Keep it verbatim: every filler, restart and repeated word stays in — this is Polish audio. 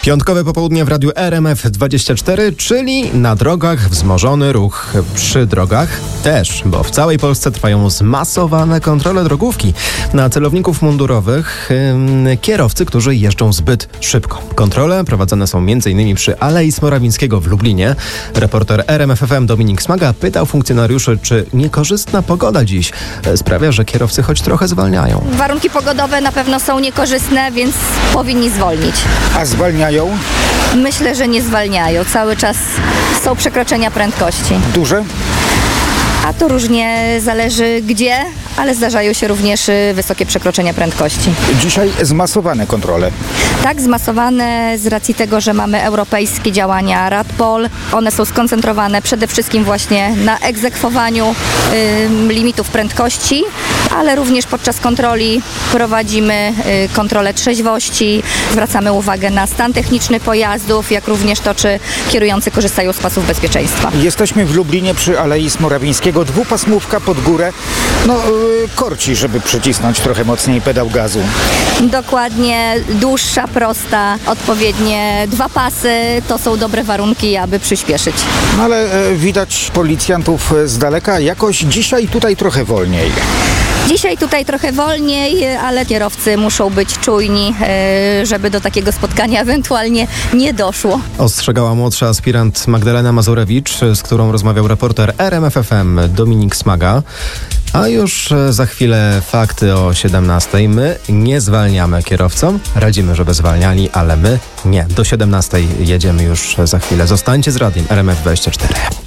Piątkowe popołudnie w radiu R M F dwadzieścia cztery, czyli na drogach wzmożony ruch. Przy drogach też, bo w całej Polsce trwają zmasowane kontrole drogówki na celowników mundurowych, yy, kierowcy, którzy jeżdżą zbyt szybko. Kontrole prowadzone są między innymi przy Alei Smorawińskiego w Lublinie. Reporter R M F F M Dominik Smaga pytał funkcjonariuszy, czy niekorzystna pogoda dziś sprawia, że kierowcy choć trochę zwalniają. Warunki pogodowe na pewno są niekorzystne, więc powinni zwolnić. A zwalniają? Myślę, że nie zwalniają. Cały czas są przekroczenia prędkości. Duże? A to różnie zależy gdzie, ale zdarzają się również wysokie przekroczenia prędkości. Dzisiaj zmasowane kontrole. Tak, zmasowane z racji tego, że mamy europejskie działania RADPOL. One są skoncentrowane przede wszystkim właśnie na egzekwowaniu y, limitów prędkości, ale również podczas kontroli prowadzimy y, kontrolę trzeźwości, zwracamy uwagę na stan techniczny pojazdów, jak również to, czy kierujący korzystają z pasów bezpieczeństwa. Jesteśmy w Lublinie przy Alei Smorawińskiego. Dwupasmówka pod górę. No, yy, korci, żeby przycisnąć trochę mocniej pedał gazu. Dokładnie, dłuższa, prosta, odpowiednie dwa pasy to są dobre warunki, aby przyspieszyć. No ale yy, widać policjantów z daleka. Jakoś dzisiaj tutaj trochę wolniej. Dzisiaj tutaj trochę wolniej, ale kierowcy muszą być czujni, żeby do takiego spotkania ewentualnie nie doszło. Ostrzegała młodsza aspirant Magdalena Mazurewicz, z którą rozmawiał reporter R M F F M Dominik Smaga. A już za chwilę fakty o siedemnastej. My nie zwalniamy kierowcom. Radzimy, żeby zwalniali, ale my nie. Do siedemnastej jedziemy już za chwilę. Zostańcie z radiem R M F dwadzieścia cztery.